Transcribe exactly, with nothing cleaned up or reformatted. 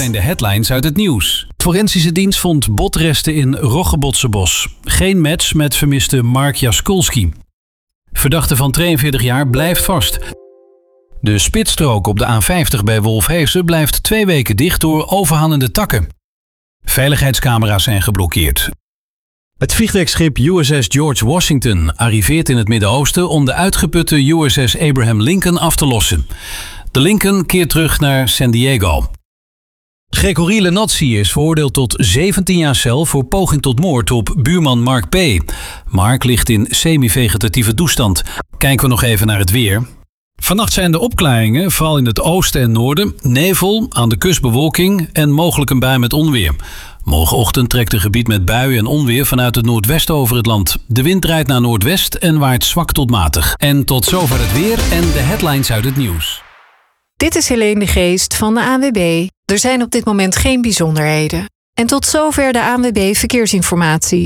zijn de headlines uit het nieuws. Forensische dienst vond botresten in Roggebotsenbos. Geen match met vermiste Mark Jaskulski. Verdachte van tweeënveertig jaar blijft vast. De spitsstrook op de A vijftig bij Wolfhezen blijft twee weken dicht door overhangende takken. Veiligheidscamera's zijn geblokkeerd. Het vliegdekschip U S S George Washington arriveert in het Midden-Oosten om de uitgeputte U S S Abraham Lincoln af te lossen. De Lincoln keert terug naar San Diego. Gregory Lenazzi is veroordeeld tot zeventien jaar cel voor poging tot moord op buurman Mark P. Mark ligt in semi-vegetatieve toestand. Kijken we nog even naar het weer. Vannacht zijn de opklaringen, vooral in het oosten en noorden, nevel, aan de kust bewolking en mogelijk een bui met onweer. Morgenochtend trekt een gebied met buien en onweer vanuit het noordwesten over het land. De wind draait naar noordwest en waait zwak tot matig. En tot zover het weer en de headlines uit het nieuws. Dit is Helene de Geest van de A N W B. Er zijn op dit moment geen bijzonderheden. En tot zover de A N W B Verkeersinformatie.